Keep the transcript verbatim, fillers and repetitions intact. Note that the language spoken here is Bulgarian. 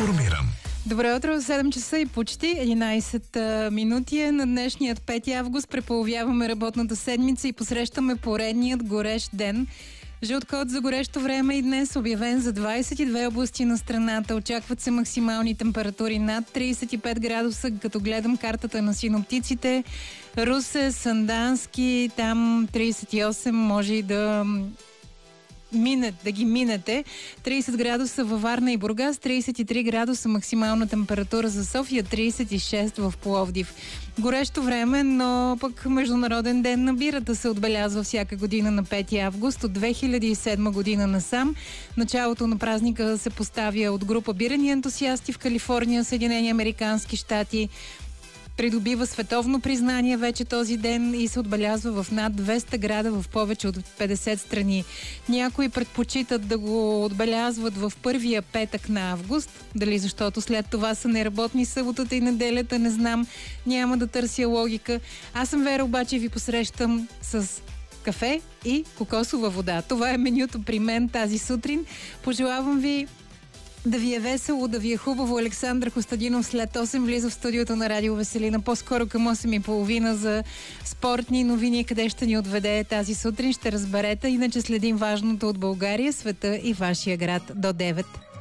информиран. Добро утро, седем часа и почти единайсет минути е на днешният пети август. Преполовяваме работната седмица и посрещаме поредният горещ ден. Жълт код за горещо време и днес обявен за двайсет и две области на страната. Очакват се максимални температури над трийсет и пет градуса, като гледам картата на синоптиците. Русе, Сандански, там трийсет и осем, може и да... Минат, да ги минете. трийсет градуса във Варна и Бургас, трийсет и три градуса максимална температура за София, трийсет и шест в Пловдив. Горещо време, но пък Международен ден на бирата се отбелязва всяка година на пети август от две хиляди и седма година насам. Началото на празника се поставя от група бирени ентусиасти в Калифорния, Съединени американски щати. Придобива световно признание вече този ден и се отбелязва в над двеста града в повече от петдесет страни. Някои предпочитат да го отбелязват в първия петък на август. Дали защото след това са неработни съботата и неделята, не знам. Няма да търся логика. Аз съм Вера, обаче ви посрещам с кафе и кокосова вода. Това е менюто при мен тази сутрин. Пожелавам ви да ви е весело, да ви е хубаво. Александър Костадинов след осем влиза в студиото на Радио Веселина. По-скоро към осем и половина за спортни новини. Къде ще ни отведе тази сутрин, ще разберете. Иначе следим важното от България, света и вашия град до девет.